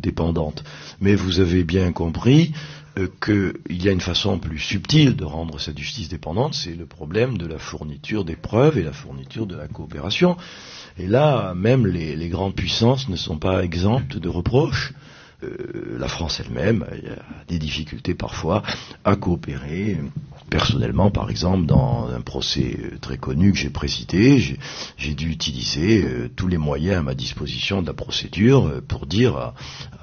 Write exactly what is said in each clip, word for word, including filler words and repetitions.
dépendante. Mais vous avez bien compris euh, qu'il y a une façon plus subtile de rendre cette justice dépendante, c'est le problème de la fourniture des preuves et la fourniture de la coopération. Et là, même les, les grandes puissances ne sont pas exemptes de reproches. Euh, la France elle-même a des difficultés parfois à coopérer. Personnellement, par exemple, dans un procès très connu que j'ai précité, j'ai, j'ai dû utiliser euh, tous les moyens à ma disposition de la procédure euh, pour dire à,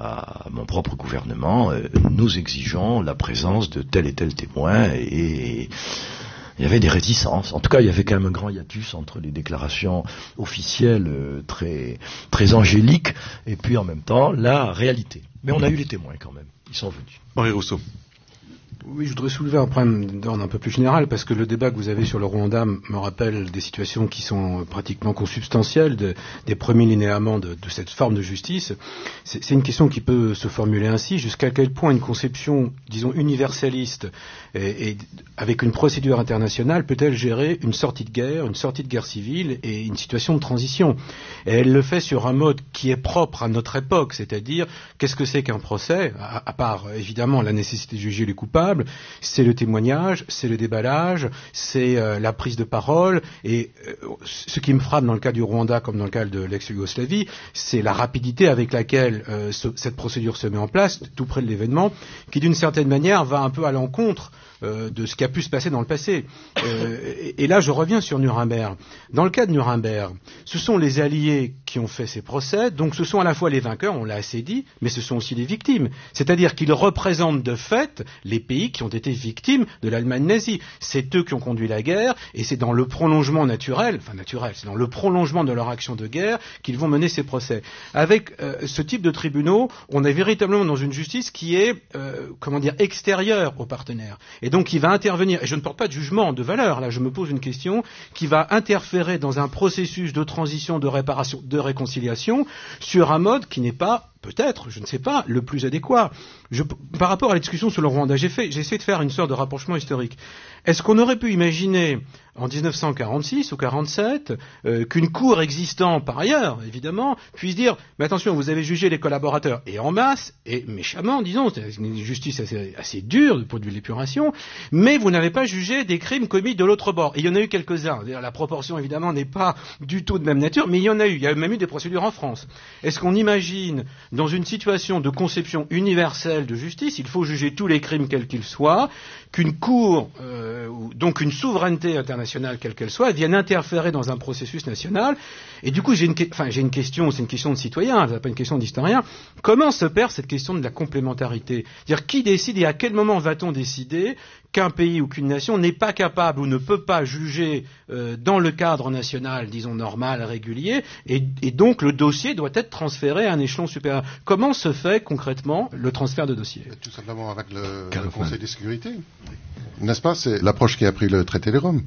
à mon propre gouvernement euh, nous exigeons la présence de tel et tel témoin, et, et il y avait des réticences. En tout cas, il y avait quand même un grand hiatus entre les déclarations officielles euh, très, très angéliques et puis en même temps la réalité. Mais on a eu les témoins quand même, ils sont venus. Henri Rousseau. Oui, je voudrais soulever un problème d'ordre un peu plus général, parce que le débat que vous avez sur le Rwanda me rappelle des situations qui sont pratiquement consubstantielles de, des premiers linéaments de, de cette forme de justice. C'est, c'est une question qui peut se formuler ainsi: jusqu'à quel point une conception, disons, universaliste et, et avec une procédure internationale peut-elle gérer une sortie de guerre, une sortie de guerre civile et une situation de transition? Et elle le fait sur un mode qui est propre à notre époque, c'est-à-dire qu'est-ce que c'est qu'un procès, à, à part évidemment la nécessité de juger les coupables. C'est le témoignage, c'est le déballage, c'est euh, la prise de parole, et euh, ce qui me frappe dans le cas du Rwanda comme dans le cas de l'ex-Yougoslavie, c'est la rapidité avec laquelle euh, ce, cette procédure se met en place, tout près de l'événement, qui d'une certaine manière va un peu à l'encontre euh, de ce qui a pu se passer dans le passé. Euh, et, et là, je reviens sur Nuremberg. Dans le cas de Nuremberg, ce sont les alliés qui ont fait ces procès, donc ce sont à la fois les vainqueurs, on l'a assez dit, mais ce sont aussi les victimes. C'est-à-dire qu'ils représentent de fait les pays qui ont été victimes de l'Allemagne nazie. C'est eux qui ont conduit la guerre, et c'est dans le prolongement naturel, enfin naturel, c'est dans le prolongement de leur action de guerre qu'ils vont mener ces procès. Avec euh, ce type de tribunaux, on est véritablement dans une justice qui est, euh, comment dire, extérieure aux partenaires. Et donc qui va intervenir, et je ne porte pas de jugement de valeur, là je me pose une question, qui va interférer dans un processus de transition, de réparation, de réconciliation, sur un mode qui n'est pas, peut-être, je ne sais pas, le plus adéquat. Je, par rapport à la discussion sur le Rwanda, j'ai fait, j'ai essayé de faire une sorte de rapprochement historique. Est-ce qu'on aurait pu imaginer, en dix-neuf cent quarante-six ou quarante-sept, euh, qu'une cour existant par ailleurs, évidemment, puisse dire, mais attention, vous avez jugé les collaborateurs, et en masse, et méchamment, disons, c'est une justice assez, assez dure du point de vue de l'épuration, mais vous n'avez pas jugé des crimes commis de l'autre bord. Et il y en a eu quelques-uns. La proportion, évidemment, n'est pas du tout de même nature, mais il y en a eu. Il y a même eu des procédures en France. Est-ce qu'on imagine, dans une situation de conception universelle de justice, il faut juger tous les crimes quels qu'ils soient, qu'une cour, euh, donc une souveraineté internationale quelle qu'elle soit, vienne interférer dans un processus national? Et du coup, j'ai une, enfin, j'ai une question, c'est une question de citoyen, c'est pas une question d'historien. Comment se perd cette question de la complémentarité? C'est-à-dire, qui décide et à quel moment va-t-on décider qu'un pays ou qu'une nation n'est pas capable ou ne peut pas juger euh, dans le cadre national, disons normal, régulier, et, et donc le dossier doit être transféré à un échelon supérieur? Comment se fait concrètement le transfert de dossier? Tout simplement avec le, le Conseil de sécurité. N'est-ce pas? C'est l'approche qui a pris le traité de Rome.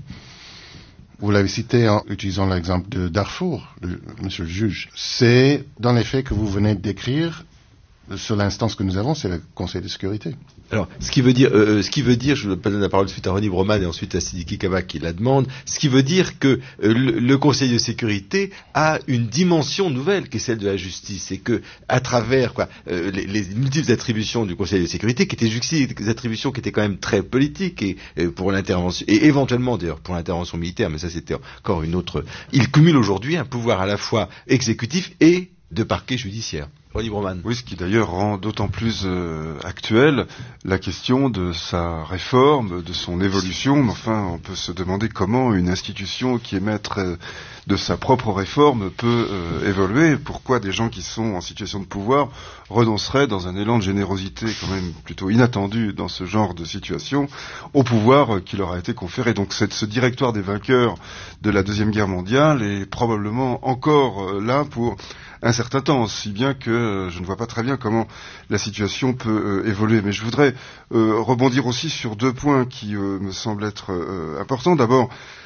Vous l'avez cité en utilisant l'exemple de Darfour, le, monsieur le juge. C'est, dans les faits que vous venez de décrire, sur l'instance que nous avons, c'est le Conseil de sécurité. Alors, ce qui veut dire, euh, ce qui veut dire, je donne la parole suite à Ronnie Broman et ensuite à Sidiki Kaba qui la demande, ce qui veut dire que euh, le, le Conseil de sécurité a une dimension nouvelle qui est celle de la justice, et que à travers quoi, euh, les, les multiples attributions du Conseil de sécurité, qui étaient jusqu'ici des attributions qui étaient quand même très politiques et euh, pour l'intervention, et éventuellement d'ailleurs pour l'intervention militaire, mais ça c'était encore une autre. Il cumule aujourd'hui un pouvoir à la fois exécutif et de parquet judiciaire. Oui, ce qui d'ailleurs rend d'autant plus euh, actuelle la question de sa réforme, de son évolution. Mais enfin, on peut se demander comment une institution qui est maître euh, de sa propre réforme peut euh, évoluer. Pourquoi des gens qui sont en situation de pouvoir renonceraient, dans un élan de générosité quand même plutôt inattendu dans ce genre de situation, au pouvoir euh, qui leur a été conféré. Donc cette, ce directoire des vainqueurs de la Deuxième Guerre mondiale est probablement encore euh, là pour un certain temps, si bien que euh, je ne vois pas très bien comment la situation peut euh, évoluer. Mais je voudrais euh, rebondir aussi sur deux points qui euh, me semblent être euh, importants. D'abord,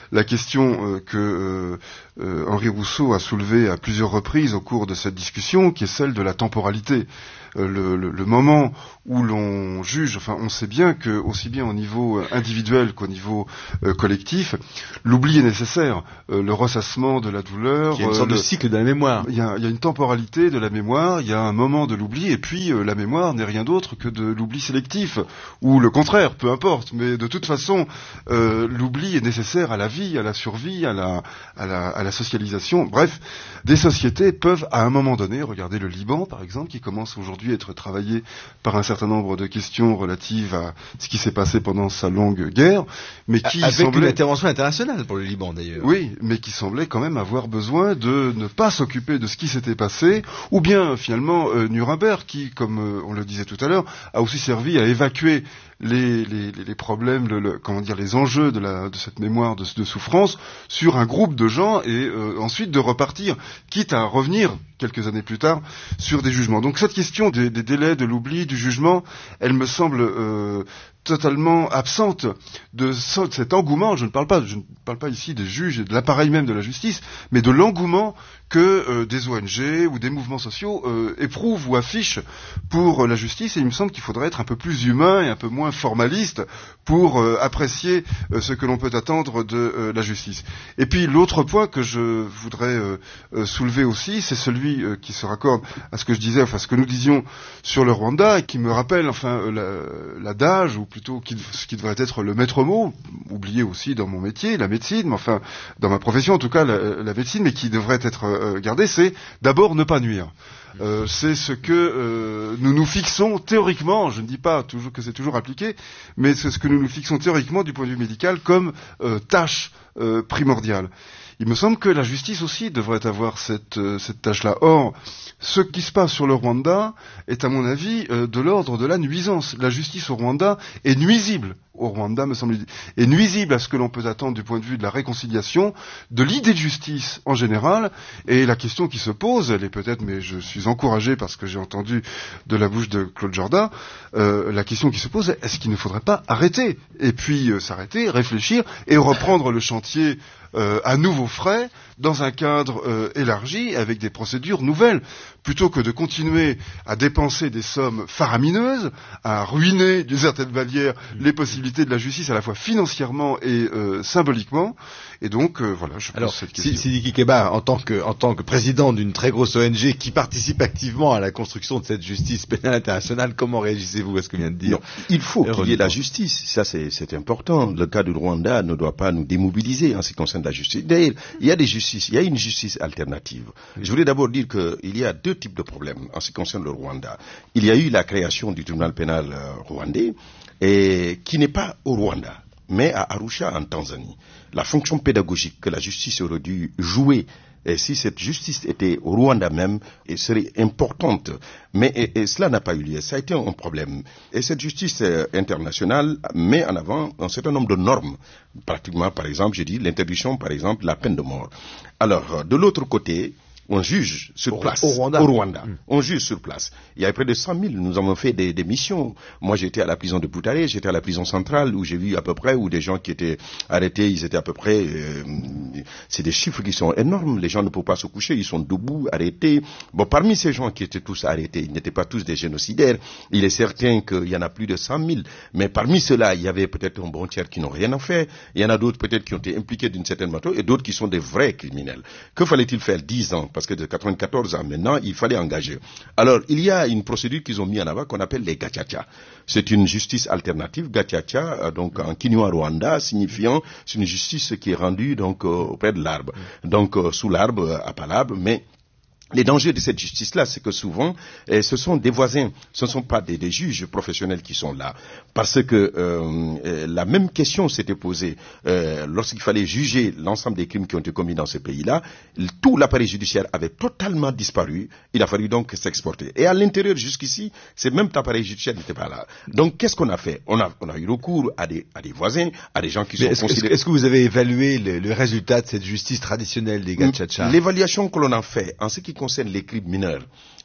la question euh, que euh, euh, Henri Rousseau a soulevée à plusieurs reprises au cours de cette discussion, qui est celle de la temporalité. Euh, le, le, le moment où l'on juge, enfin on sait bien que aussi bien au niveau individuel qu'au niveau euh, collectif, l'oubli est nécessaire. Euh, le ressassement de la douleur, il y a une sorte euh, de le, cycle de la mémoire. Il y a, il y a une temporalité de la mémoire, il y a un moment de l'oubli, et puis euh, la mémoire n'est rien d'autre que de l'oubli sélectif, ou le contraire, peu importe. Mais de toute façon, euh, l'oubli est nécessaire à la vie, à la survie, à la, à la, à la socialisation. Bref, des sociétés peuvent à un moment donné, regardez le Liban par exemple, qui commence aujourd'hui à être travaillé par un certain nombre de questions relatives à ce qui s'est passé pendant sa longue guerre, mais qui avec semblait... une intervention internationale pour le Liban d'ailleurs. Oui, mais qui semblait quand même avoir besoin de ne pas s'occuper de ce qui s'était passé, ou bien finalement euh, Nuremberg, qui, comme euh, on le disait tout à l'heure, a aussi servi à évacuer les, les, les problèmes, le, le, comment dire, les enjeux de, la, de cette mémoire de, de souffrance sur un groupe de gens, et euh, ensuite de repartir, quitte à revenir quelques années plus tard sur des jugements. Donc cette question des, des délais, de l'oubli, du jugement, elle me semble euh, totalement absente de cet engouement. Je ne parle pas, je ne parle pas ici des juges et de l'appareil même de la justice, mais de l'engouement que euh, des O N G ou des mouvements sociaux euh, éprouvent ou affichent pour euh, la justice. Et il me semble qu'il faudrait être un peu plus humain et un peu moins formaliste pour euh, apprécier euh, ce que l'on peut attendre de euh, la justice. Et puis l'autre point que je voudrais euh, euh, soulever aussi, c'est celui euh, qui se raccorde à ce que je disais, enfin ce que nous disions sur le Rwanda, et qui me rappelle enfin euh, l'adage, ou plutôt qui, ce qui devrait être le maître mot, oublié aussi dans mon métier, la médecine, mais enfin dans ma profession en tout cas, la, la médecine, mais qui devrait être euh, gardé, c'est d'abord ne pas nuire. Euh, c'est ce que euh, nous nous fixons théoriquement, je ne dis pas toujours que c'est toujours appliqué, mais c'est ce que nous nous fixons théoriquement du point de vue médical comme euh, tâche euh, primordiale. Il me semble que la justice aussi devrait avoir cette, euh, cette tâche-là. Or, ce qui se passe sur le Rwanda est, à mon avis, euh, de l'ordre de la nuisance. La justice au Rwanda est nuisible. Au Rwanda, me semble-t-il, est nuisible à ce que l'on peut attendre du point de vue de la réconciliation, de l'idée de justice en général. Et la question qui se pose, elle est peut-être, mais je suis encouragé parce que j'ai entendu de la bouche de Claude Jorda, euh, la question qui se pose, est-ce qu'il ne faudrait pas arrêter, et puis euh, s'arrêter, réfléchir et reprendre le chantier Euh, à nouveau frais, dans un cadre euh, élargi, avec des procédures nouvelles, plutôt que de continuer à dépenser des sommes faramineuses, à ruiner d'une certaine manière les possibilités de la justice à la fois financièrement et euh, symboliquement. Et donc euh, voilà, je pose Alors, cette question. Sidiki Keba, en tant que en tant que président d'une très grosse O N G qui participe activement à la construction de cette justice pénale internationale, comment réagissez-vous à ce que vient de dire? Non, il faut qu'il y ait la justice, ça c'est, c'est important. Le cas du Rwanda ne doit pas nous démobiliser en ce qui concerne la justice. D'ailleurs, il y a des justices, il y a une justice alternative. Je voulais d'abord dire qu'il y a deux types de problèmes en ce qui concerne le Rwanda. Il y a eu la création du tribunal pénal euh, rwandais, et qui n'est pas au Rwanda, mais à Arusha en Tanzanie. La fonction pédagogique que la justice aurait dû jouer, et si cette justice était au Rwanda même, elle serait importante. Mais et, et cela n'a pas eu lieu. Ça a été un problème. Et cette justice euh, internationale met en avant un certain nombre de normes. Pratiquement, par exemple, j'ai dit l'interdiction, par exemple, de la peine de mort. Alors, euh, de l'autre côté, on juge sur au, place. Au Rwanda. Au Rwanda. Mmh. On juge sur place. Il y a près de cent mille. Nous avons fait des, des missions. Moi, j'étais à la prison de Butare, j'étais à la prison centrale, où j'ai vu à peu près, où des gens qui étaient arrêtés, ils étaient à peu près, euh, c'est des chiffres qui sont énormes. Les gens ne peuvent pas se coucher, ils sont debout, arrêtés. Bon, parmi ces gens qui étaient tous arrêtés, ils n'étaient pas tous des génocidaires. Il est certain qu'il y en a plus de cent mille. Mais parmi ceux-là, il y avait peut-être un bon tiers qui n'ont rien à faire. Il y en a d'autres peut-être qui ont été impliqués d'une certaine manière, et d'autres qui sont des vrais criminels. Que fallait-il faire? Dix ans, parce que de quatre-vingt-quatorze ans maintenant, il fallait engager. Alors, il y a une procédure qu'ils ont mis en avant qu'on appelle les gachacha. C'est une justice alternative, gachacha, donc en Kinyarwanda, signifiant c'est une justice qui est rendue donc euh, auprès de l'arbre, donc euh, sous l'arbre, à Palab, mais les dangers de cette justice-là, c'est que souvent, eh, ce sont des voisins, ce ne sont pas des, des juges professionnels qui sont là. Parce que euh, eh, la même question s'était posée euh, lorsqu'il fallait juger l'ensemble des crimes qui ont été commis dans ce pays-là. Tout l'appareil judiciaire avait totalement disparu. Il a fallu donc s'exporter. Et à l'intérieur, jusqu'ici, ce même appareil judiciaire n'était pas là. Donc, qu'est-ce qu'on a fait? on a, on a eu recours à des, à des voisins, à des gens qui Mais sont est-ce, considérés... Est-ce que vous avez évalué le, le résultat de cette justice traditionnelle des gachacha? L'évaluation que l'on a fait en ce qui concerne les crimes mineurs,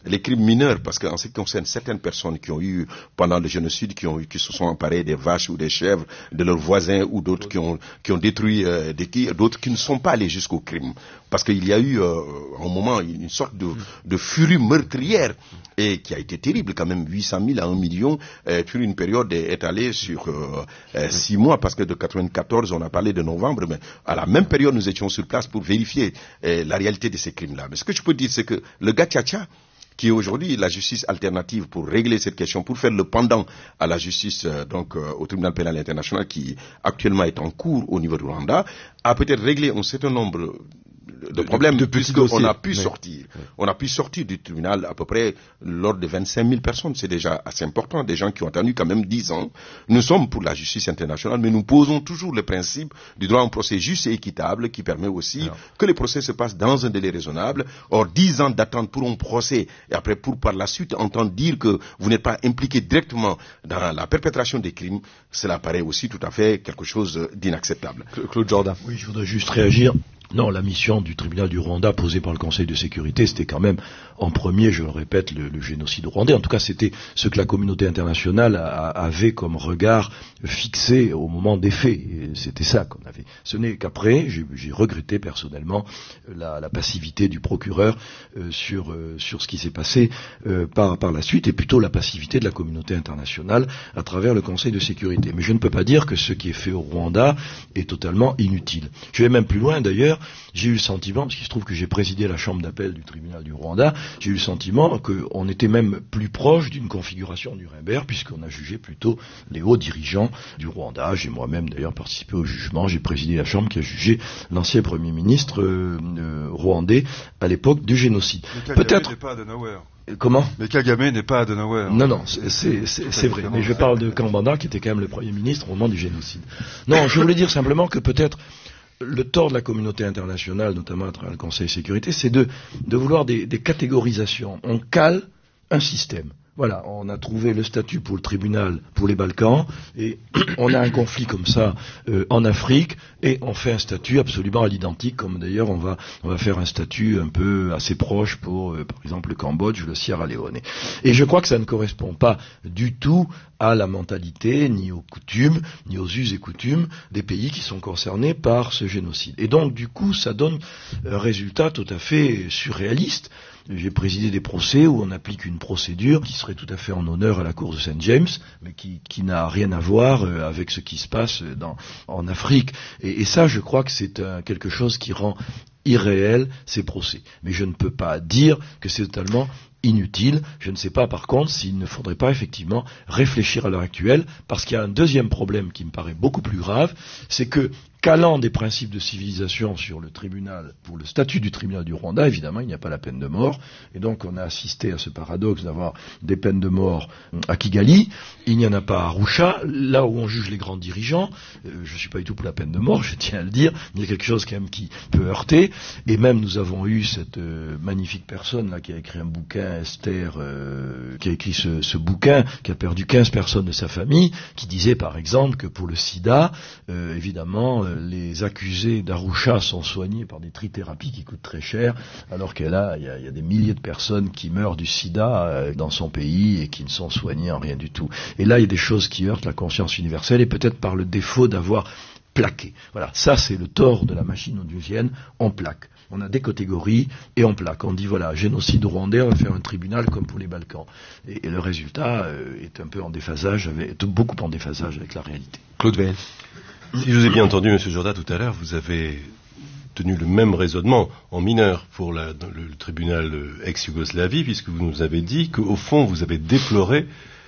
les crimes mineurs, parce qu'en ce qui concerne certaines personnes qui ont eu, pendant le génocide, qui ont eu, qui se sont emparées des vaches ou des chèvres de leurs voisins, ou d'autres qui ont, qui ont détruit euh, des qui, d'autres qui ne sont pas allés jusqu'au crime. Parce qu'il y a eu, euh, un moment, une sorte de, de furie meurtrière, et qui a été terrible quand même, huit cent mille à un million, euh, sur une période étalée sur euh, euh, six mois, parce que de quatre-vingt-quatorze, on a parlé de novembre, mais à la même période, nous étions sur place pour vérifier euh, la réalité de ces crimes-là. Mais ce que je peux dire, c'est que le Gacaca, qui est aujourd'hui la justice alternative pour régler cette question, pour faire le pendant à la justice, euh, donc euh, au tribunal pénal international, qui actuellement est en cours au niveau du Rwanda, a peut-être réglé un certain nombre de, de problèmes, de, de puisqu'on a pu oui. sortir. Oui. On a pu sortir du tribunal à peu près l'ordre de vingt-cinq mille personnes. C'est déjà assez important. Des gens qui ont attendu quand même dix ans. Nous sommes pour la justice internationale, mais nous posons toujours le principe du droit à un procès juste et équitable, qui permet aussi Alors. que les procès se passent dans un délai raisonnable. Or, dix ans d'attente pour un procès, et après pour par la suite entendre dire que vous n'êtes pas impliqué directement dans la perpétration des crimes, cela paraît aussi tout à fait quelque chose d'inacceptable. Claude Jordan. Oui, je voudrais juste réagir. Non, la mission du tribunal du Rwanda posée par le Conseil de sécurité, c'était quand même, en premier, je le répète, le, le génocide rwandais. En tout cas, c'était ce que la communauté internationale a, avait comme regard fixé au moment des faits. Et c'était ça qu'on avait. Ce n'est qu'après, j'ai, j'ai regretté personnellement la, la passivité du procureur euh, sur, euh, sur ce qui s'est passé euh, par, par la suite, et plutôt la passivité de la communauté internationale à travers le Conseil de sécurité. Mais je ne peux pas dire que ce qui est fait au Rwanda est totalement inutile. Je vais même plus loin d'ailleurs. J'ai eu le sentiment, parce qu'il se trouve que j'ai présidé la chambre d'appel du tribunal du Rwanda, j'ai eu le sentiment qu'on était même plus proche d'une configuration Nuremberg, puisqu'on a jugé plutôt les hauts dirigeants du Rwanda. J'ai moi-même d'ailleurs participé au jugement, j'ai présidé la chambre qui a jugé l'ancien Premier ministre euh, euh, rwandais à l'époque du génocide. Mais Peut-être n'est pas à Delaware. Comment ? Mais Kagame n'est pas à Delaware. Non, non, c'est, c'est, c'est, c'est vrai. Mais je parle de Kambanda, qui était quand même le Premier ministre au moment du génocide. Non, je voulais dire simplement que peut-être le tort de la communauté internationale, notamment à travers le Conseil de sécurité, c'est de, de vouloir des, des catégorisations. On cale un système. Voilà, on a trouvé le statut pour le tribunal pour les Balkans, et on a un conflit comme ça euh, en Afrique, et on fait un statut absolument à l'identique, comme d'ailleurs on va on va faire un statut un peu assez proche pour, euh, par exemple, le Cambodge ou le Sierra Leone. Et je crois que ça ne correspond pas du tout à la mentalité, ni aux coutumes, ni aux us et coutumes des pays qui sont concernés par ce génocide. Et donc, du coup, ça donne un résultat tout à fait surréaliste. J'ai présidé des procès où on applique une procédure qui serait tout à fait en honneur à la cour de Saint James, mais qui, qui n'a rien à voir avec ce qui se passe dans, en Afrique. Et, et ça, je crois que c'est un, quelque chose qui rend irréel ces procès. Mais je ne peux pas dire que c'est totalement inutile. Je ne sais pas par contre s'il ne faudrait pas effectivement réfléchir à l'heure actuelle, parce qu'il y a un deuxième problème qui me paraît beaucoup plus grave, c'est que calant des principes de civilisation sur le tribunal, pour le statut du tribunal du Rwanda, évidemment, il n'y a pas la peine de mort, et donc on a assisté à ce paradoxe d'avoir des peines de mort à Kigali, il n'y en a pas à Arusha, là où on juge les grands dirigeants. euh, je ne suis pas du tout pour la peine de mort, je tiens à le dire, il y a quelque chose quand même qui peut heurter, et même nous avons eu cette euh, magnifique personne là qui a écrit un bouquin, Esther, euh, qui a écrit ce, ce bouquin, qui a perdu quinze personnes de sa famille, qui disait par exemple que pour le sida, euh, évidemment, euh, les accusés d'Arusha sont soignés par des trithérapies qui coûtent très cher, alors qu'il y a, il y a, il y a des milliers de personnes qui meurent du sida euh, dans son pays et qui ne sont soignées en rien du tout. Et là, il y a des choses qui heurtent la conscience universelle, et peut-être par le défaut d'avoir plaqué. Voilà, ça c'est le tort de la machine onusienne, on plaque. On a des catégories et on plaque. On dit voilà, génocide rwandais, on va faire un tribunal comme pour les Balkans. Et, et le résultat euh, est un peu en déphasage, avec, est beaucoup en déphasage avec la réalité. Claude Veil. Si je vous ai bien entendu, M. Jordan, tout à l'heure, vous avez tenu le même raisonnement en mineur pour la, le, le tribunal ex-Yougoslavie, puisque vous nous avez dit qu'au fond, vous avez déploré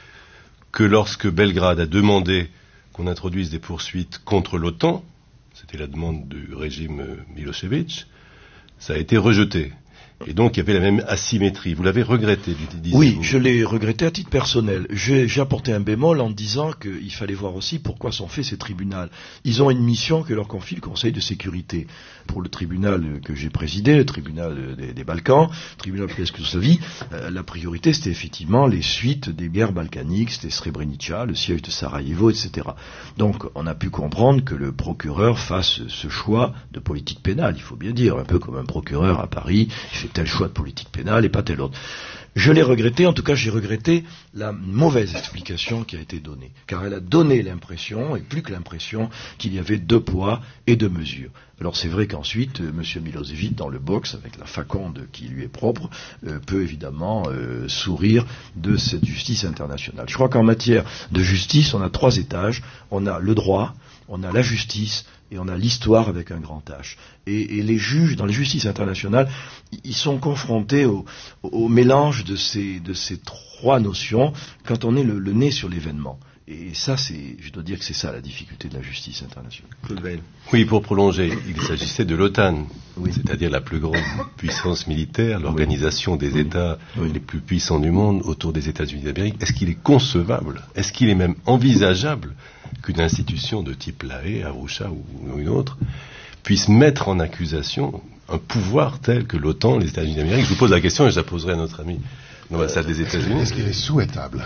que lorsque Belgrade a demandé qu'on introduise des poursuites contre l'OTAN, c'était la demande du régime Milosevic, ça a été rejeté. Et donc il y avait la même asymétrie. Vous l'avez regretté, disiez-vous. Oui, je l'ai regretté à titre personnel. J'ai, j'ai apporté un bémol en disant qu'il fallait voir aussi pourquoi sont faits ces tribunaux. Ils ont une mission que leur confie le Conseil de sécurité. Pour le tribunal que j'ai présidé, le tribunal des, des Balkans, le tribunal pour l'ex-Yougoslavie, euh, la priorité c'était effectivement les suites des guerres balkaniques, c'était Srebrenica, le siège de Sarajevo, et cetera. Donc on a pu comprendre que le procureur fasse ce choix de politique pénale, il faut bien dire, un peu comme un procureur à Paris, il fait fait tel choix de politique pénale et pas tel autre. Je l'ai regretté, en tout cas j'ai regretté la mauvaise explication qui a été donnée, car elle a donné l'impression, et plus que l'impression, qu'il y avait deux poids et deux mesures. Alors c'est vrai qu'ensuite, euh, M. Milosevic, dans le box, avec la faconde qui lui est propre, euh, peut évidemment euh, sourire de cette justice internationale. Je crois qu'en matière de justice, on a trois étages. On a le droit, on a la justice, et on a l'histoire avec un grand H. Et, et les juges, dans les justices internationales, ils sont confrontés au, au mélange de ces, de ces trois notions quand on est le, le nez sur l'événement. Et ça, c'est, je dois dire que c'est ça la difficulté de la justice internationale. Oui, pour prolonger, il s'agissait de l'OTAN, oui. c'est-à-dire la plus grande puissance militaire, l'organisation des oui. États oui. les plus puissants du monde autour des États-Unis d'Amérique. Est-ce qu'il est concevable, est-ce qu'il est même envisageable qu'une institution de type l'A E, Arusha ou une autre puisse mettre en accusation un pouvoir tel que l'OTAN, les États-Unis d'Amérique? Je vous pose la question et je la poserai à notre ami l'ambassade des États-Unis. Est-ce qu'il est souhaitable?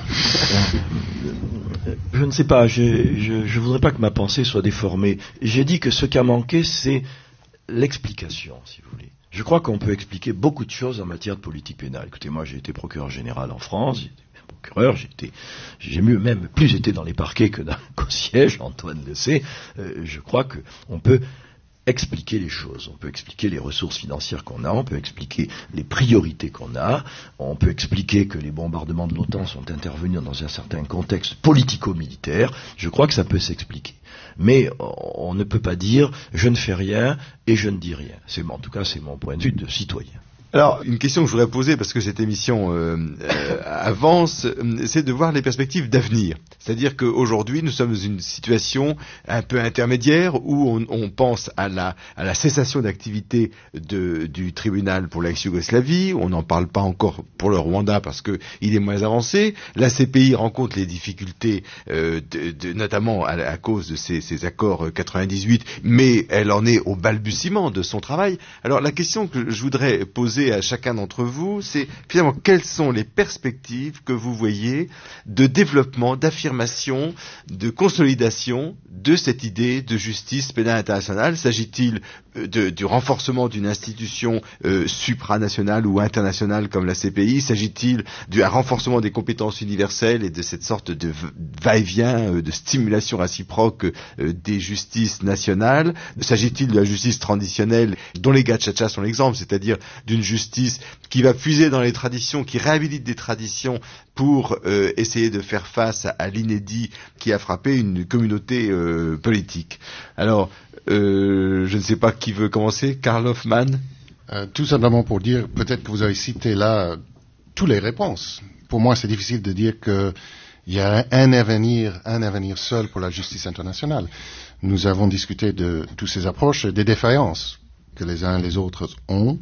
Je ne sais pas, je ne voudrais pas que ma pensée soit déformée. J'ai dit que ce qui a manqué, c'est l'explication, si vous voulez. Je crois qu'on peut expliquer beaucoup de choses en matière de politique pénale. Écoutez, moi j'ai été procureur général en France, j'ai été procureur, j'ai été, j'ai mieux même plus été dans les parquets que dans le siège, Antoine le sait. Euh, je crois qu'on peut expliquer les choses, on peut expliquer les ressources financières qu'on a, on peut expliquer les priorités qu'on a, on peut expliquer que les bombardements de l'OTAN sont intervenus dans un certain contexte politico-militaire. Je crois que ça peut s'expliquer. Mais on ne peut pas dire je ne fais rien et je ne dis rien. C'est, en tout cas, c'est mon point de vue de citoyen. Alors, une question que je voudrais poser, parce que cette émission euh, euh, avance, c'est de voir les perspectives d'avenir. C'est-à-dire qu'aujourd'hui, nous sommes dans une situation un peu intermédiaire où on, on pense à la, à la cessation d'activité de, du tribunal pour l'ex-Yougoslavie. On n'en parle pas encore pour le Rwanda parce que il est moins avancé. La C P I rencontre les difficultés, euh, de, de, notamment à, à cause de ces, ces accords quatre-vingt-dix-huit, mais elle en est au balbutiement de son travail. Alors, la question que je voudrais poser à chacun d'entre vous, c'est finalement quelles sont les perspectives que vous voyez de développement, d'affirmation, de consolidation de cette idée de justice pénale internationale. S'agit-il de, du renforcement d'une institution euh, supranationale ou internationale comme la C P I? S'agit-il du renforcement des compétences universelles et de cette sorte de va-et-vient, euh, de stimulation réciproque euh, des justices nationales? S'agit-il de la justice traditionnelle dont les Gachacha sont l'exemple, c'est-à-dire d'une justice qui va puiser dans les traditions, qui réhabilite des traditions pour euh, essayer de faire face à, à l'inédit qui a frappé une communauté euh, politique. Alors, euh, je ne sais pas qui veut commencer. Karl Hoffmann. Euh, tout simplement pour dire, peut-être que vous avez cité là toutes les réponses. Pour moi, c'est difficile de dire qu'il y a un avenir, un avenir seul pour la justice internationale. Nous avons discuté de toutes ces approches, des défaillances que les uns et les autres ont.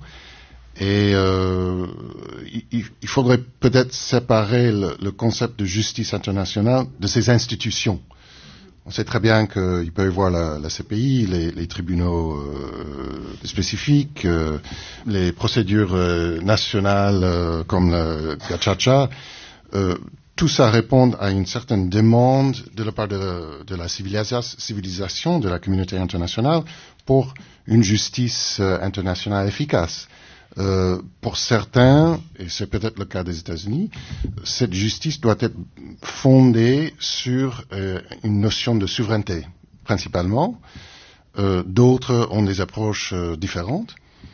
Et euh, il, il faudrait peut-être séparer le, le concept de justice internationale de ces institutions. On sait très bien qu'il peut y avoir la, la C P I, les, les tribunaux euh, spécifiques, euh, les procédures euh, nationales euh, comme le Gachacha. Euh, tout ça répond à une certaine demande de la part de, de la civilisa- civilisation, de la communauté internationale, pour une justice euh, internationale efficace. Euh, pour certains, et c'est peut-être le cas des États-Unis, cette justice doit être fondée sur euh, une notion de souveraineté, principalement. Euh, d'autres ont des approches euh, différentes.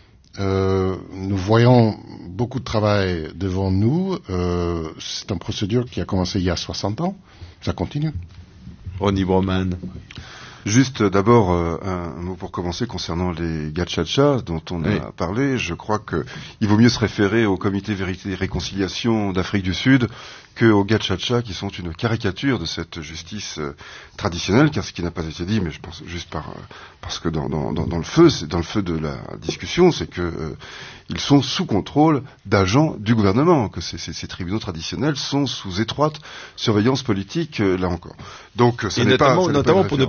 Euh, nous voyons beaucoup de travail devant nous. Euh, c'est une procédure qui a commencé il y a soixante ans. Ça continue. Ronnie Broman. Juste d'abord euh, un, un mot pour commencer concernant les Gachacha dont on oui. a parlé. Je crois que il vaut mieux se référer au Comité Vérité et Réconciliation d'Afrique du Sud que aux Gachacha qui sont une caricature de cette justice euh, traditionnelle, car ce qui n'a pas été dit, mais je pense juste par euh, parce que dans, dans, dans, dans le feu, c'est dans le feu de la discussion, c'est que euh, ils sont sous contrôle d'agents du gouvernement, que ces, ces, ces tribunaux traditionnels sont sous étroite surveillance politique, euh, là encore. Donc, ce et n'est notamment, pas, ce notamment n'est pas pour ne pas accuser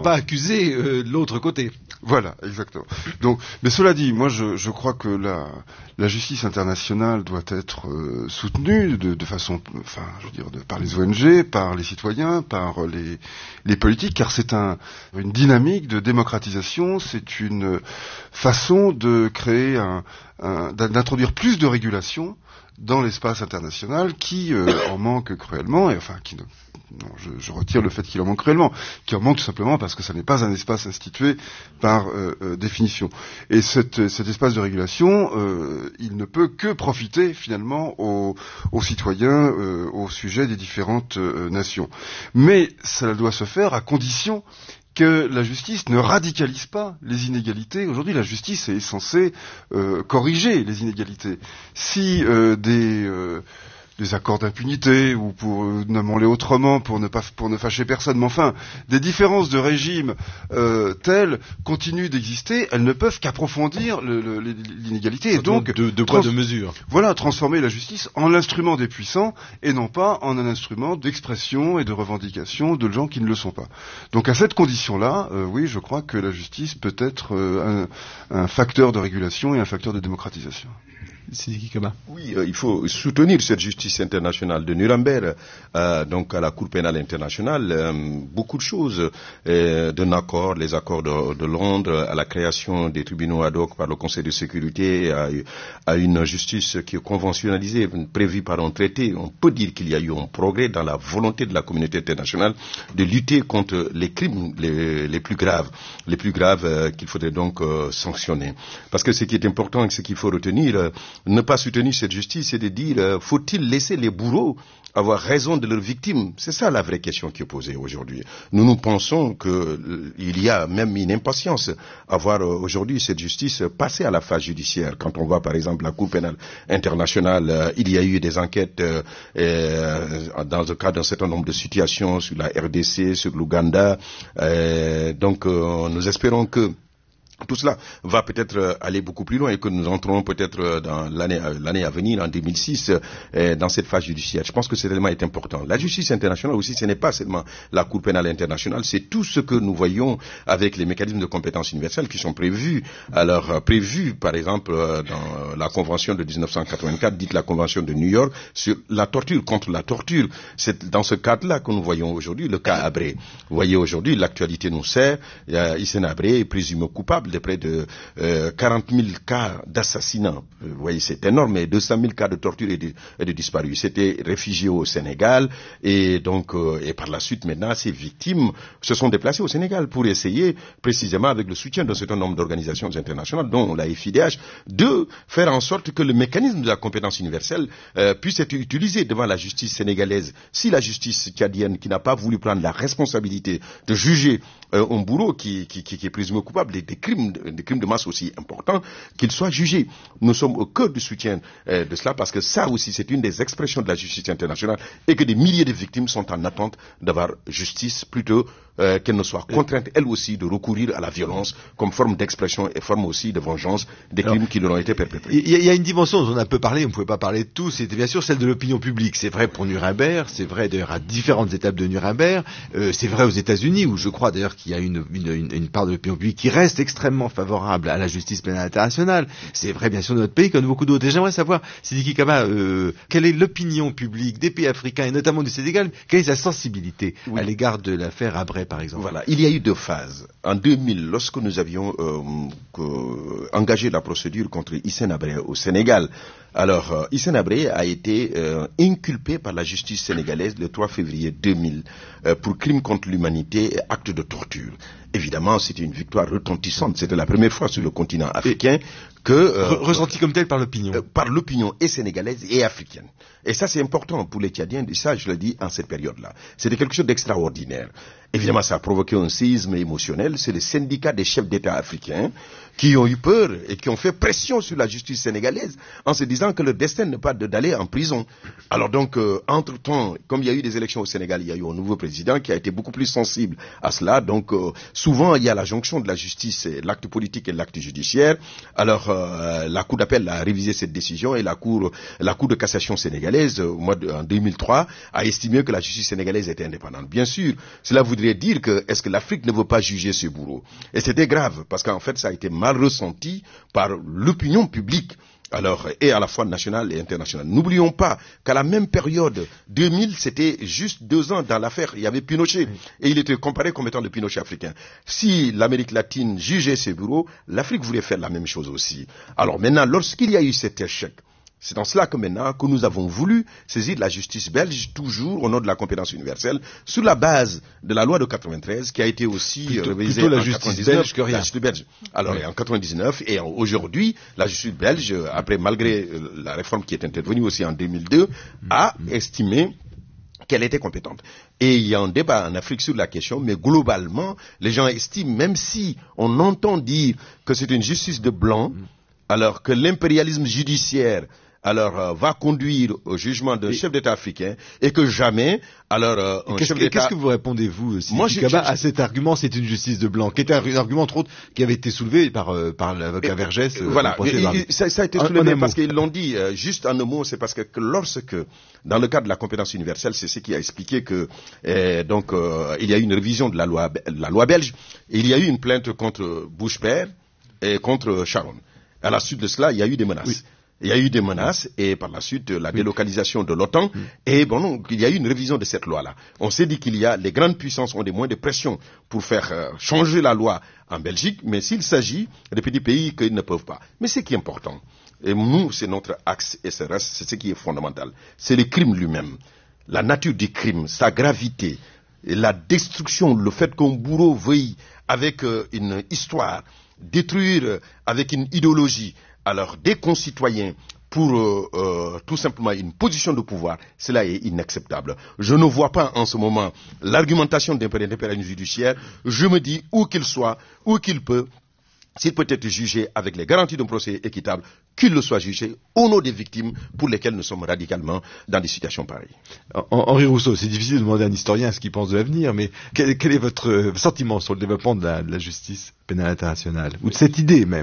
accuser euh, l'autre côté. Voilà, exactement. Donc, mais cela dit, moi je, je crois que la, la justice internationale doit être euh, soutenue de, de façon, enfin, je veux dire, de, par les O N G, par les citoyens, par les, les politiques, car c'est un, une dynamique de démocratisation, c'est une façon de créer un, un d'introduire plus de régulation dans l'espace international qui euh, en manque cruellement, et enfin qui ne Non, je, je retire le fait qu'il en manque réellement, qu'il en manque tout simplement parce que ça n'est pas un espace institué par euh, euh, définition. Et cette, cet espace de régulation, euh, il ne peut que profiter finalement aux, aux citoyens euh, au sujet des différentes euh, nations. Mais cela doit se faire à condition que la justice ne radicalise pas les inégalités. Aujourd'hui, la justice est censée euh, corriger les inégalités. Si euh, des... Euh, des accords d'impunité, ou pour, euh, nommons-les autrement, pour ne pas, pour ne fâcher personne, mais enfin, des différences de régime euh, telles continuent d'exister, elles ne peuvent qu'approfondir le, le, l'inégalité, et donc, de, de poids, de mesure. Voilà, transformer la justice en l'instrument des puissants, et non pas en un instrument d'expression et de revendication de gens qui ne le sont pas. Donc à cette condition-là, euh, oui, je crois que la justice peut être euh, un, un facteur de régulation et un facteur de démocratisation. Sidiki Kaba. Oui, euh, il faut soutenir cette justice internationale de Nuremberg, euh, donc à la Cour pénale internationale, euh, beaucoup de choses, euh, d'un accord, les accords de, de Londres, à la création des tribunaux ad hoc par le Conseil de sécurité, à, à une justice qui est conventionnalisée, prévue par un traité. On peut dire qu'il y a eu un progrès dans la volonté de la communauté internationale de lutter contre les crimes les, les plus graves, les plus graves euh, qu'il faudrait donc euh, sanctionner. Parce que ce qui est important et ce qu'il faut retenir, euh, ne pas soutenir cette justice, c'est de dire, euh, faut-il laisser les bourreaux avoir raison de leurs victimes? C'est ça la vraie question qui est posée aujourd'hui. Nous nous pensons qu'il euh, y a même une impatience à voir euh, aujourd'hui cette justice passer à la phase judiciaire. Quand on voit par exemple la Cour pénale internationale, euh, il y a eu des enquêtes euh, euh, dans le cadre d'un certain nombre de situations sur la R D C, sur l'Ouganda. Euh, donc euh, nous espérons que tout cela va peut-être aller beaucoup plus loin et que nous entrons peut-être dans l'année, l'année à venir, en deux mille six, euh, dans cette phase judiciaire. Je pense que cet élément est important. La justice internationale aussi, ce n'est pas seulement la Cour pénale internationale, c'est tout ce que nous voyons avec les mécanismes de compétence universelle qui sont prévus. Alors, prévus, par exemple, dans la Convention de dix-neuf cent quatre-vingt-quatre, dite la Convention de New York, sur la torture, contre la torture. C'est dans ce cadre-là que nous voyons aujourd'hui le cas Habré. Vous voyez aujourd'hui, l'actualité nous sert. Hissène Habré est présumé coupable de près de euh, quarante mille cas d'assassinat. Vous voyez, c'est énorme, et deux cent mille cas de torture et de, et de disparus. C'était réfugié au Sénégal, et donc, euh, et par la suite, maintenant, ces victimes se sont déplacées au Sénégal pour essayer, précisément avec le soutien d'un certain nombre d'organisations internationales, dont la F I D H, de faire en sorte que le mécanisme de la compétence universelle euh, puisse être utilisé devant la justice sénégalaise. Si la justice tchadienne, qui n'a pas voulu prendre la responsabilité de juger euh, un bourreau qui, qui, qui, qui est présumé coupable des, des crimes des crimes de masse aussi importants, qu'il soit jugé. Nous sommes au cœur du soutien euh, de cela, parce que ça aussi c'est une des expressions de la justice internationale, et que des milliers de victimes sont en attente d'avoir justice, plutôt euh, qu'elles ne soient contraintes elles aussi de recourir à la violence comme forme d'expression et forme aussi de vengeance des crimes Alors, qui leur ont été perpétrés. Il y, y a une dimension dont on a peu parlé, on ne pouvait pas parler de tout, c'était bien sûr celle de l'opinion publique. C'est vrai pour Nuremberg, c'est vrai d'ailleurs à différentes étapes de Nuremberg, euh, c'est vrai aux États-Unis, où je crois d'ailleurs qu'il y a une, une, une, une part de l'opinion publique qui reste extrêmement favorable à la justice pénale internationale. C'est vrai bien sûr de notre pays comme de beaucoup d'autres. Et j'aimerais savoir, Sidiki Kaba, euh, quelle est l'opinion publique des pays africains et notamment du Sénégal, quelle est sa sensibilité oui. à l'égard de l'affaire Habré par exemple? Voilà, il y a eu deux phases. En deux mille, lorsque nous avions euh, que, engagé la procédure contre Hissène Habré au Sénégal, alors euh, Hissène Habré a été euh, inculpé par la justice sénégalaise le trois février deux mille euh, pour crimes contre l'humanité et actes de torture. Évidemment, c'était une victoire retentissante. C'était la première fois sur le continent africain que... Euh, Ressenti comme tel par l'opinion. Euh, par l'opinion et sénégalaise et africaine. Et ça, c'est important pour les Tchadiens. Et ça, je le dis en cette période-là. C'était quelque chose d'extraordinaire. Évidemment, ça a provoqué un séisme émotionnel. C'est le syndicat des chefs d'État africains qui ont eu peur et qui ont fait pression sur la justice sénégalaise en se disant que leur destin n'est pas d'aller en prison. Alors donc, euh, entre-temps, comme il y a eu des élections au Sénégal, il y a eu un nouveau président qui a été beaucoup plus sensible à cela. Donc, euh, souvent, il y a la jonction de la justice, et l'acte politique et l'acte judiciaire. Alors, euh, la Cour d'appel a révisé cette décision et la Cour, la Cour de cassation sénégalaise, au mois de, en deux mille trois, a estimé que la justice sénégalaise était indépendante. Bien sûr, cela voudrait dire que est-ce que l'Afrique ne veut pas juger ce bourreau? Et c'était grave, parce qu'en fait, ça a été mal ressenti par l'opinion publique, alors, et à la fois nationale et internationale. N'oublions pas qu'à la même période, deux mille, c'était juste deux ans dans l'affaire. Il y avait Pinochet, et il était comparé comme étant le Pinochet africain. Si l'Amérique latine jugeait ces bureaux, l'Afrique voulait faire la même chose aussi. Alors maintenant, lorsqu'il y a eu cet échec, c'est en cela que maintenant, que nous avons voulu saisir la justice belge, toujours au nom de la compétence universelle, sur la base de la loi de quatre-vingt-treize, qui a été aussi plutôt, révisée plutôt la en justice belge que rien. La justice belge. Alors, oui. En quatre-vingt-dix-neuf, et en, aujourd'hui, la justice belge, après, malgré la réforme qui est intervenue aussi en deux mille deux, a mmh. estimé qu'elle était compétente. Et il y a un débat en Afrique sur la question, mais globalement, les gens estiment, même si on entend dire que c'est une justice de blanc, mmh. alors que l'impérialisme judiciaire alors euh, va conduire au jugement d'un chef d'État africain et que jamais, alors euh, un qu'est-ce chef que, d'État... Qu'est-ce que vous répondez, vous, Moi, je, je, à cet argument, c'est une justice de blanc, qui était un argument, entre autres, qui avait été soulevé par, euh, par l'avocat Vergès. Euh, voilà, et, et, ça, ça a été soulevé un, un parce qu'ils l'ont dit, euh, juste en un mot, c'est parce que, que lorsque, dans le cadre de la compétence universelle, c'est ce qui a expliqué que, euh, donc, euh, il y a eu une révision de la loi, la loi belge, et il y a eu une plainte contre Bush père et contre Sharon. À la suite de cela, il y a eu des menaces. Oui. Il y a eu des menaces et par la suite la délocalisation de l'OTAN mmh. et bon, non, il y a eu une révision de cette loi-là. On s'est dit qu'il y a, les grandes puissances ont des moyens de pression pour faire euh, changer la loi en Belgique, mais s'il s'agit des petits pays qu'ils ne peuvent pas. Mais ce qui est important, et nous, c'est notre axe S R S, c'est ce qui est fondamental, c'est le crime lui-même. La nature du crime, sa gravité, la destruction, le fait qu'un bourreau veuille avec euh, une histoire détruire euh, avec une idéologie alors des concitoyens pour euh, euh, tout simplement une position de pouvoir, cela est inacceptable. Je ne vois pas en ce moment l'argumentation d'un impérialisme judiciaire. Je me dis, où qu'il soit, où qu'il peut, s'il peut être jugé avec les garanties d'un procès équitable, qu'il le soit jugé au nom des victimes pour lesquelles nous sommes radicalement dans des situations pareilles. Henri Rousseau, c'est difficile de demander à un historien ce qu'il pense de l'avenir, mais quel, quel est votre sentiment sur le développement de la, de la justice pénale internationale, ou de cette idée même ?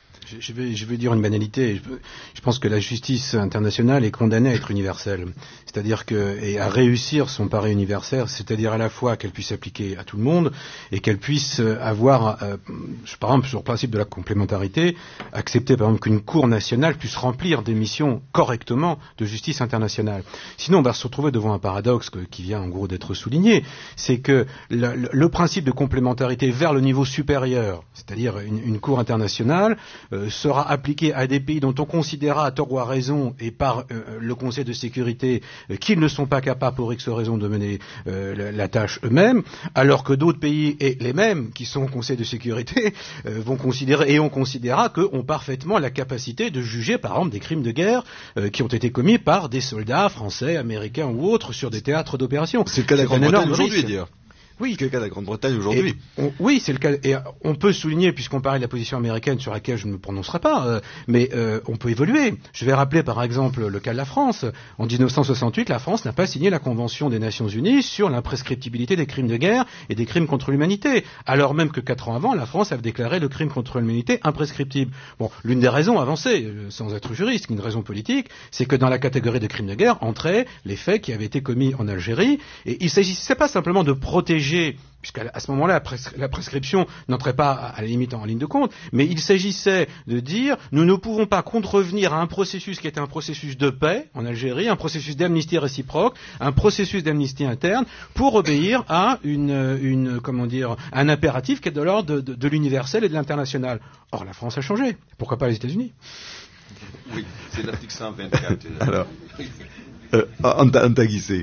Je vais, je vais dire une banalité. Je, je pense que la justice internationale est condamnée à être universelle, c'est-à-dire que et à réussir son pari universel, c'est-à-dire à la fois qu'elle puisse s'appliquer à tout le monde et qu'elle puisse avoir, euh, par exemple, sur le principe de la complémentarité, accepter par exemple qu'une cour nationale puisse remplir des missions correctement de justice internationale. Sinon, on va se retrouver devant un paradoxe que, qui vient en gros d'être souligné, c'est que le, le, le principe de complémentarité vers le niveau supérieur, c'est-à-dire une, une cour internationale, euh, sera appliqué à des pays dont on considérera à tort ou à raison et par euh, le Conseil de sécurité euh, qu'ils ne sont pas capables pour X raison de mener euh, la, la tâche eux-mêmes, alors que d'autres pays, et les mêmes qui sont au Conseil de sécurité, euh, vont considérer, et on considérera qu'ont parfaitement la capacité de juger par exemple des crimes de guerre euh, qui ont été commis par des soldats français, américains ou autres sur des théâtres d'opération. C'est le cas de la Grande-Bretagne aujourd'hui, d'ailleurs. Oui. C'est le cas de la Grande-Bretagne aujourd'hui. On, oui, c'est le cas. Et on peut souligner, puisqu'on parlait de la position américaine sur laquelle je ne me prononcerai pas, euh, mais euh, on peut évoluer. Je vais rappeler par exemple le cas de la France. En dix-neuf cent soixante-huit, la France n'a pas signé la Convention des Nations Unies sur l'imprescriptibilité des crimes de guerre et des crimes contre l'humanité, alors même que quatre ans avant, la France avait déclaré le crime contre l'humanité imprescriptible. Bon, l'une des raisons avancées, euh, sans être juriste, une raison politique, c'est que dans la catégorie de crimes de guerre entraient les faits qui avaient été commis en Algérie, et il ne s'agissait pas simplement de protéger, puisqu'à ce moment-là, la, pres- la prescription n'entrait pas à, à la limite en, en ligne de compte, mais il s'agissait de dire nous ne pouvons pas contrevenir à un processus qui était un processus de paix en Algérie, un processus d'amnistie réciproque, un processus d'amnistie interne, pour obéir à une, une comment dire, un impératif qui est de l'ordre de, de, de l'universel et de l'international. Or, la France a changé. Pourquoi pas les États-Unis ? Oui, c'est l'article cent vingt-quatre. Alors, euh, Anta, Anta Guissé. Oui,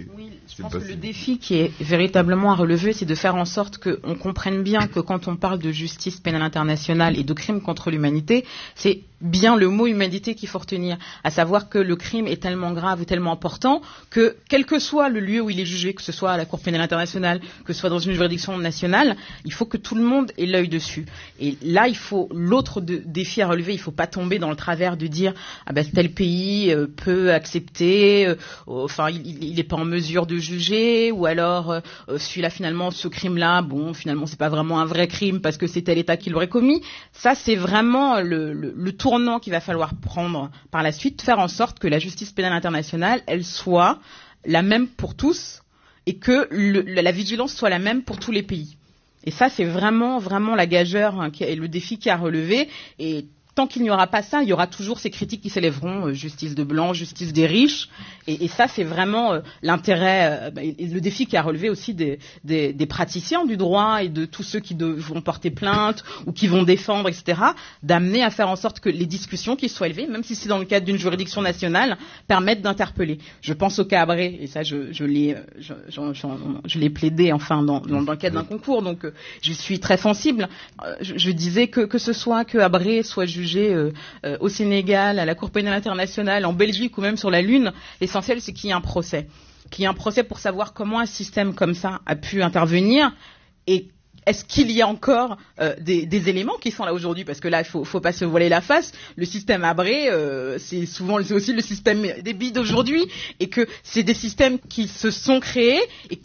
Je pense que le défi qui est véritablement à relever, c'est de faire en sorte qu'on comprenne bien que quand on parle de justice pénale internationale et de crimes contre l'humanité, c'est bien le mot humanité qu'il faut retenir, à savoir que le crime est tellement grave ou tellement important que, quel que soit le lieu où il est jugé, que ce soit à la Cour pénale internationale, que ce soit dans une juridiction nationale, il faut que tout le monde ait l'œil dessus. Et là, il faut l'autre de, défi à relever, il ne faut pas tomber dans le travers de dire ah ben tel pays euh, peut accepter, euh, enfin il n'est pas en mesure de juger, ou alors euh, celui-là finalement ce crime-là, bon finalement c'est pas vraiment un vrai crime parce que c'est tel État qui l'aurait commis. Ça c'est vraiment le, le, le tournant qu'il va falloir prendre par la suite, faire en sorte que la justice pénale internationale, elle soit la même pour tous et que le, la vigilance soit la même pour tous les pays. Et ça, c'est vraiment, vraiment la gageure hein, qui est le défi qui a relevé. Et tant qu'il n'y aura pas ça, il y aura toujours ces critiques qui s'élèveront, euh, justice de blancs, justice des riches. Et, et ça, c'est vraiment euh, l'intérêt, euh, et le défi qui a relevé aussi des, des, des praticiens du droit et de tous ceux qui de, vont porter plainte ou qui vont défendre, et cetera, d'amener à faire en sorte que les discussions qui soient élevées, même si c'est dans le cadre d'une juridiction nationale, permettent d'interpeller. Je pense au cas Habré, et ça, je, je l'ai, je, je, je, je l'ai plaidé, enfin, dans, dans, dans le cadre d'un concours, donc euh, je suis très sensible. Euh, je, je disais que que ce soit que Habré soit jugé Euh, euh, au Sénégal, à la Cour pénale internationale, en Belgique ou même sur la Lune, l'essentiel c'est qu'il y ait un procès. Qu'il y ait un procès pour savoir comment un système comme ça a pu intervenir et est-ce qu'il y a encore euh, des, des éléments qui sont là aujourd'hui? Parce que là, il faut, faut pas se voiler la face. Le système Habré, euh, c'est souvent, c'est aussi le système des billes d'aujourd'hui, et que c'est des systèmes qui se sont créés et